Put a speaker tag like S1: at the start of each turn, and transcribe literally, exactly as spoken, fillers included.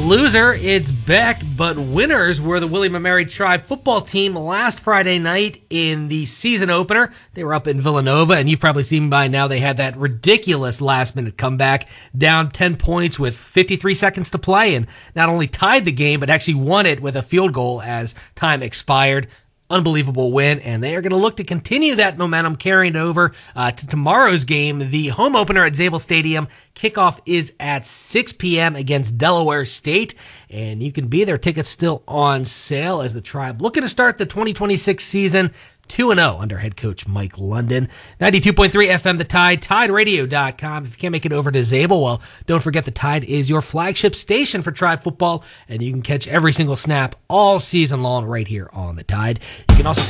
S1: Loser, it's back, but winners were the William and Mary Tribe football team last Friday night in the season opener. They were up in Villanova, and you've probably seen by now they had that ridiculous last-minute comeback, down ten points with fifty-three seconds to play, and not only tied the game, but actually won it with a field goal as time expired. Unbelievable win, and they are going to look to continue that momentum carrying over uh, to tomorrow's game. The home opener at Zabel Stadium. Kickoff is at six p.m. against Delaware State, and you can be there. Tickets still on sale as the Tribe looking to start the twenty twenty-six season two and oh under head coach Mike London. ninety-two point three F M The Tide, tide radio dot com. If you can't make it over to Zabel, well, don't forget the Tide is your flagship station for Tribe football, and you can catch every single snap all season long right here on the Tide. You can also